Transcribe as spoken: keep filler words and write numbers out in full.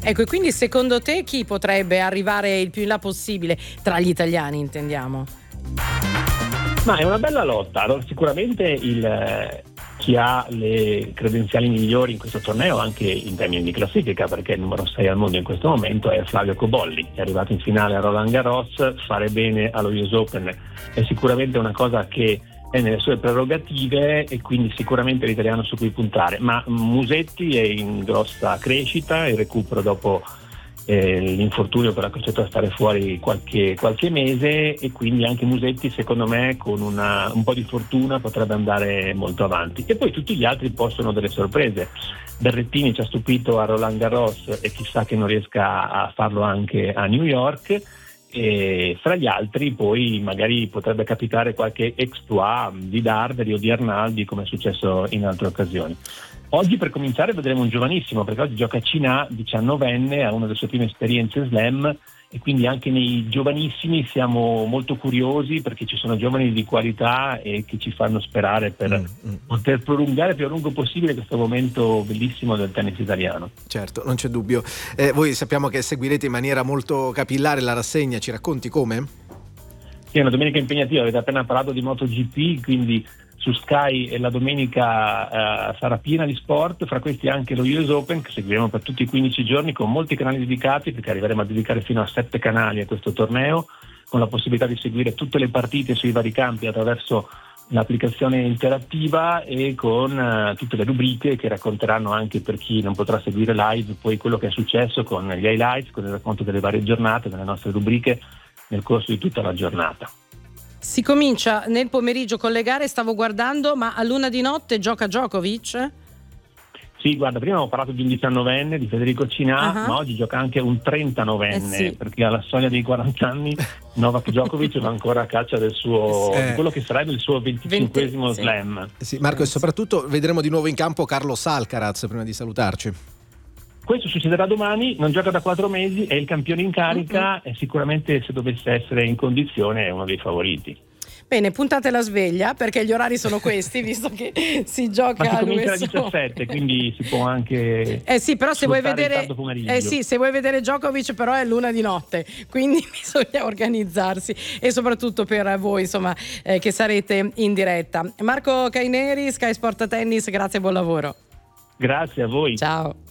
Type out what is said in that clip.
Ecco, e quindi secondo te chi potrebbe arrivare il più in là possibile tra gli italiani, intendiamo? Ma è una bella lotta. Allora, sicuramente il, chi ha le credenziali migliori in questo torneo, anche in termini di classifica, perché il numero sei al mondo in questo momento è Flavio Cobolli, è arrivato in finale a Roland Garros. Fare bene allo U S Open è sicuramente una cosa che è nelle sue prerogative e quindi sicuramente l'italiano su cui puntare, ma Musetti è in grossa crescita, il recupero dopo eh, l'infortunio per la costretto a stare fuori qualche, qualche mese, e quindi anche Musetti secondo me con una, un po' di fortuna potrebbe andare molto avanti, e poi tutti gli altri possono delle sorprese. Berrettini ci ha stupito a Roland Garros e chissà che non riesca a farlo anche a New York, e fra gli altri poi magari potrebbe capitare qualche exploit di Darderi o di Arnaldi, come è successo in altre occasioni. Oggi per cominciare vedremo un giovanissimo, perché oggi gioca a Cina, diciannovenne, ha una delle sue prime esperienze slam, e quindi anche nei giovanissimi siamo molto curiosi, perché ci sono giovani di qualità e che ci fanno sperare per mm, mm. poter prolungare più a lungo possibile questo momento bellissimo del tennis italiano. Certo, non c'è dubbio. Eh, voi sappiamo che seguirete in maniera molto capillare la rassegna, ci racconti come? Sì, è una domenica impegnativa, avete appena parlato di MotoGP, quindi su Sky e la domenica eh, sarà piena di sport, fra questi anche lo U S Open, che seguiremo per tutti i quindici giorni con molti canali dedicati, perché arriveremo a dedicare fino a sette canali a questo torneo, con la possibilità di seguire tutte le partite sui vari campi attraverso l'applicazione interattiva e con uh, tutte le rubriche che racconteranno, anche per chi non potrà seguire live, poi quello che è successo con gli highlights, con il racconto delle varie giornate, delle nostre rubriche nel corso di tutta la giornata. Si comincia nel pomeriggio con le gare, stavo guardando, ma a luna di notte gioca Djokovic? Sì, guarda, prima avevo parlato di un diciannovenne, di Federico Cinà, uh-huh. ma oggi gioca anche un trentanovenne, eh sì. perché alla soglia dei quaranta anni Novak Djokovic va ancora a caccia del suo, eh. di quello che sarebbe il suo venticinquesimo venti, slam. Sì. Sì, Marco, e soprattutto vedremo di nuovo in campo Carlos Alcaraz prima di salutarci. Questo succederà domani, non gioca da quattro mesi, è il campione in carica uh-huh. e sicuramente, se dovesse essere in condizione, è uno dei favoriti. Bene, puntate la sveglia, perché gli orari sono questi, visto che si gioca. Ma si comincia alle diciassette, quindi si può anche eh sì, però se vuoi vedere eh sì, se vuoi vedere Djokovic però è l'una di notte, quindi bisogna organizzarsi, e soprattutto per voi, insomma, eh, che sarete in diretta. Marco Caineri, Sky Sport Tennis, grazie e buon lavoro. Grazie a voi. Ciao.